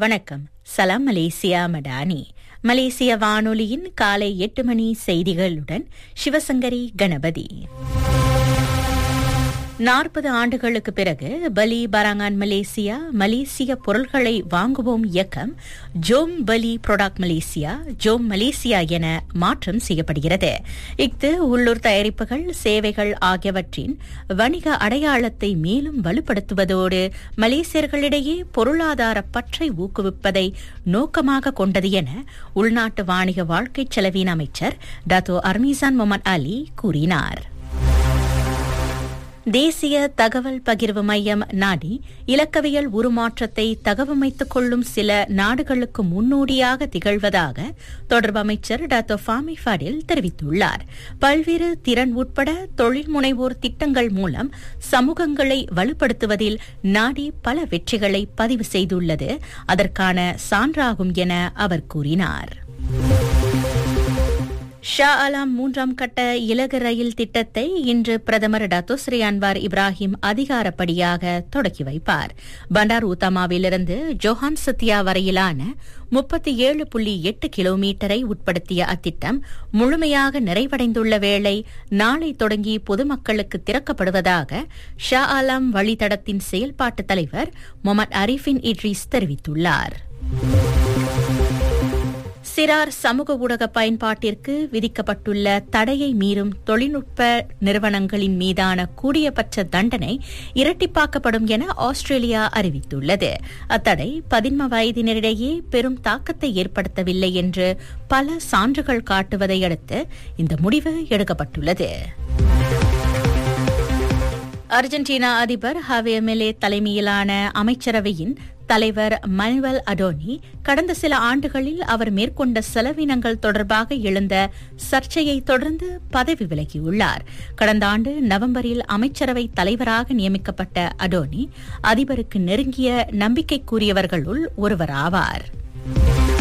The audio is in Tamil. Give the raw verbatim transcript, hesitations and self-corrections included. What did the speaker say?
வணக்கம். சலாம் மலேசியா மடானி. மலேசிய வானொலியின் காலை எட்டு மணி செய்திகளுடன் சிவசங்கரி கணபதி. நாற்பது ஆண்டுகளுக்கு பிறகு பலி பராங்கான் மலேசியா மலேசிய பொருள்களை வாங்குவோம் இயக்கம் ஜோம் பலி ப்ராடக்ட் மலேசியா ஜோம் மலேசியா என மாற்றம் செய்யப்படுகிறது. இஃது உள்ளூர் தயாரிப்புகள், சேவைகள் ஆகியவற்றின் வணிக அடையாளத்தை மேலும் வலுப்படுத்துவதோடு மலேசியர்களிடையே பொருளாதார பற்றை ஊக்குவிப்பதை நோக்கமாக கொண்டது என உள்நாட்டு வாணிக வாழ்க்கை செலவின அமைச்சர் டாக்டர் அர்மீசான் முகமது அலி கூறினார். தேசிய தகவல் பகிர்வு மையம் நாடி இலக்கவியல் உருமாற்றத்தை தகவமைத்துக் கொள்ளும் சில நாடுகளுக்கு முன்னோடியாக திகழ்வதாக தொடர்பு அமைச்சர் டாக்டர் ஃபாமி ஃபடில் தெரிவித்துள்ளார். பல்வேறு திறன் உட்பட தொழில் முனைவோர் திட்டங்கள் மூலம் சமூகங்களை வலுப்படுத்துவதில் நாடி பல வெற்றிகளை பதிவு செய்துள்ளது அதற்கான சான்றாகும் என அவர் கூறினார். ஷா ஆலம் மூன்றாம் கட்ட இலகு ரயில் திட்டத்தை இன்று பிரதமர் டாக்டர் ஸ்ரீ அன்வார் இப்ராஹிம் அதிகாரப்படியாக தொடக்கி வைப்பார். பண்டார் ஊத்தமாவிலிருந்து ஜோஹான் சத்தியா வரையிலான முப்பத்தி ஏழு புள்ளி எட்டு கிலோமீட்டரை உட்படுத்திய அத்திட்டம் முழுமையாக நிறைவடைந்துள்ள வேளை நாளை தொடங்கி பொதுமக்களுக்கு திறக்கப்படுவதாக ஷா ஆலம் வழித்தடத்தின் செயல்பாட்டு தலைவர் முகமது அரிஃபின் இட்ரிஸ் தெரிவித்துள்ளார். சிறார் சமூக ஊடக பயன்பாட்டிற்கு விதிக்கப்பட்டுள்ள தடையை மீறும் தொழில்நுட்ப நிறுவனங்களின் மீதான கூடியபட்ச தண்டனை இரட்டிப்பாக்கப்படும் என ஆஸ்திரேலியா அறிவித்துள்ளது. அத்தடை பதின்ம வயதினரிடையே பெரும் தாக்கத்தை ஏற்படுத்தவில்லை என்று பல சான்றுகள் காட்டுவதை அடுத்து இந்த முடிவு எடுக்கப்பட்டுள்ளது. அர்ஜென்டினா அதிபர் ஹாவியர் மிலே தலைமையிலான அமைச்சரவையின் தலைவர் மனுவல் அடோனி கடந்த சில ஆண்டுகளில் அவர் மேற்கொண்ட செலவினங்கள் தொடர்பாக எழுந்த சர்ச்சையை தொடர்ந்து பதவி விலகியுள்ளார். கடந்த ஆண்டு நவம்பரில் அமைச்சரவை தலைவராக நியமிக்கப்பட்ட அடோனி அதிபருக்கு நெருங்கிய நம்பிக்கைக்குரியவர்களுள் ஒருவராவார்.